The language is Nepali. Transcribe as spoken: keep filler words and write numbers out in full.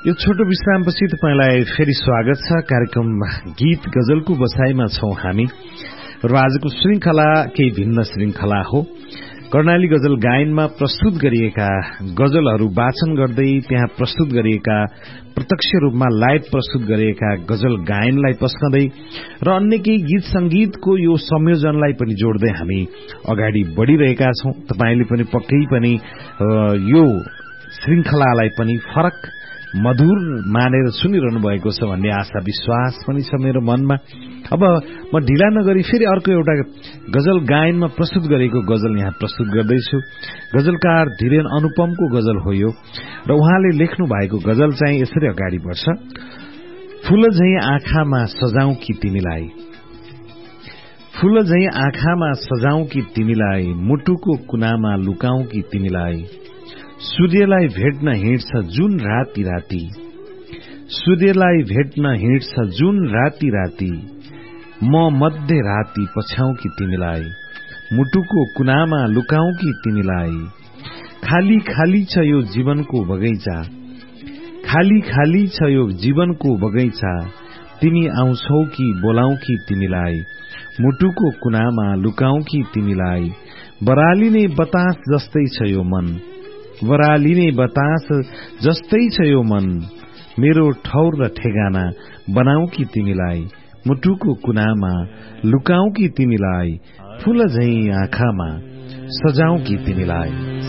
यो छोटो विश्रामपछि तपाईलाई फेरि स्वागत छ। कार्यक्रम गीत गजलको बसाईमा छौं हामी र आजको श्रृंखला केही भिन्न श्रृंखला हो। कर्णाली गजल गायनमा प्रस्तुत गरिएका गजलहरू वाचन गर्दै त्यहाँ प्रस्तुत गरिएका प्रत्यक्ष रूपमा लाइभ प्रस्तुत गरिएका गजल गायनलाई पस्कँदै र अन्य केही गीत संगीतको यो संयोजनलाई पनि जोड्दै हामी अगाडि बढ़िरहेका छौं। तपाईले पनि पक्कै पनि यो श्रृंखलालाई पनि फरक मधुर मानेर सुनिरहनु भएको छ भन्ने आशा विश्वास पनि छ मेरो मनमा। अब म ढिला नगरी फेरि अर्को एउटा गजल गायनमा प्रस्तुत गरेको गजल यहाँ प्रस्तुत गर्दैछु। गजलकार धीरेन अनुपमको गजल हो यो र उहाँले लेख्नु भएको गजल चाहिँ यसरी अगाडि बढ्छ। फूल झैं आँखामा सजाऊ कि तिमीलाई, फूल झैं आँखामा सजाऊ कि तिमीलाई, मुटुको कुनामा लुकाऊ कि तिमीलाई, सूर्यलाई भेट्न हिँड्छ जुन राति राति, सूर्यलाई भेट्न हिँड्छ जुन राति राति, म मध्य राति पछ्याउ कि तिमीलाई, मुटुको कुनामा लुकाऊ कि तिमीलाई। खाली खाली छ यो जीवनको बगैँचा, खाली खाली छ यो जीवनको बगैँचा, तिमी आउँछौ कि बोलाऊ कि तिमीलाई, मुटुको कुनामा लुकाऊ कि तिमीलाई। बरालिने बतास जस्तै छ यो मन, बरालिने बतास जस्तै छ यो मन, मेरो ठौर र ठेगाना बनाऊ कि तिमीलाई, मुटुको कुनामा लुकाऊ कि तिमीलाई, फूल झैं आँखामा सजाऊ कि तिमीलाई।